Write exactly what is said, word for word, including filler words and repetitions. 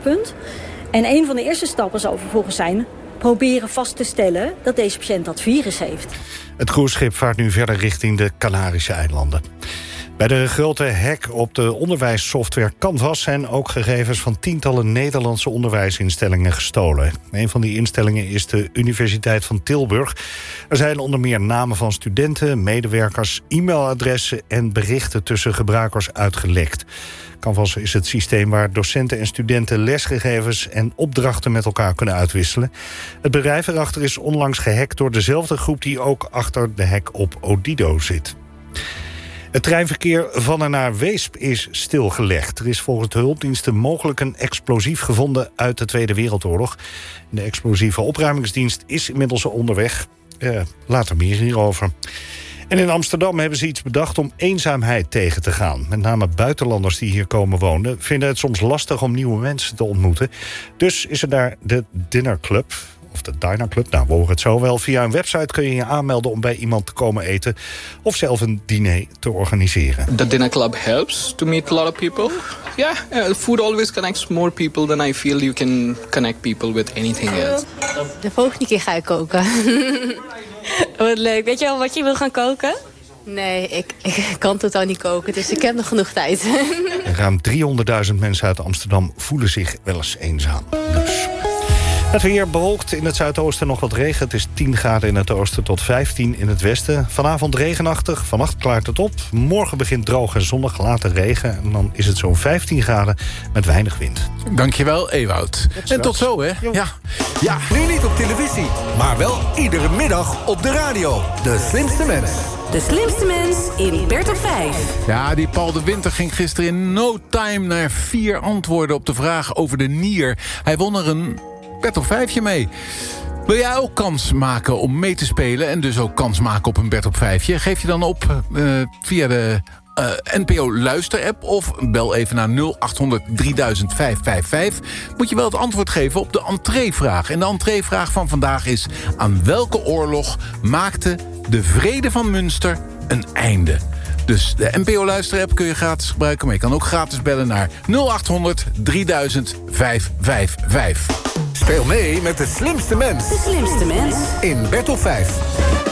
uitgangspunt. En een van de eerste stappen zal vervolgens zijn proberen vast te stellen dat deze patiënt dat virus heeft. Het cruiseschip vaart nu verder richting de Canarische eilanden. Bij de grote hack op de onderwijssoftware Canvas zijn ook gegevens van tientallen Nederlandse onderwijsinstellingen gestolen. Een van die instellingen is de Universiteit van Tilburg. Er zijn onder meer namen van studenten, medewerkers, e-mailadressen en berichten tussen gebruikers uitgelekt. Canvas is het systeem waar docenten en studenten lesgegevens en opdrachten met elkaar kunnen uitwisselen. Het bedrijf erachter is onlangs gehackt door dezelfde groep die ook achter de hack op Odido zit. Het treinverkeer van en naar Weesp is stilgelegd. Er is volgens de hulpdiensten mogelijk een explosief gevonden uit de Tweede Wereldoorlog. De explosieve opruimingsdienst is inmiddels onderweg. Eh, later meer hierover. En in Amsterdam hebben ze iets bedacht om eenzaamheid tegen te gaan. Met name buitenlanders die hier komen wonen vinden het soms lastig om nieuwe mensen te ontmoeten. Dus is er daar de Dinner Club, of de Diner Club, nou we horen het zo wel. Via een website kun je je aanmelden om bij iemand te komen eten of zelf een diner te organiseren. The Dinner Club helps to meet a lot of people. Yeah, uh, food always connects more people than I feel you can connect people with anything else. De volgende keer ga ik koken. Wat leuk. Weet je al wat je wil gaan koken? Nee, ik, ik kan totaal niet koken, dus ik heb nog genoeg tijd. Ruim driehonderdduizend mensen uit Amsterdam voelen zich wel eens eenzaam. Dus. Het weer bewolkt, in het zuidoosten nog wat regen. Het is tien graden in het oosten tot vijftien in het westen. Vanavond regenachtig, vannacht klaart het op. Morgen begint droog en zonnig, later regen. En dan is het zo'n vijftien graden met weinig wind. Dankjewel, Ewout. En tot zo, hè? Ja. Ja, nu niet op televisie, maar wel iedere middag op de radio. De slimste mens. De slimste mens in Bert op vijf. Ja, die Paul de Winter ging gisteren in no time naar vier antwoorden op de vraag over de nier. Hij won er een Bert op vijfje mee. Wil jij ook kans maken om mee te spelen en dus ook kans maken op een Bert op vijfje? Geef je dan op uh, via de uh, N P O Luister-app of bel even naar nul acht honderd drieduizend vijfhonderdvijfenvijftig. Moet je wel het antwoord geven op de entreevraag. En de entreevraag van vandaag is: aan welke oorlog maakte de Vrede van Münster een einde? Dus de N P O Luister-app kun je gratis gebruiken, maar je kan ook gratis bellen naar nul acht honderd drieduizend vijfhonderdvijfenvijftig. Speel mee met de slimste mens. De slimste mens in Bert op vijf.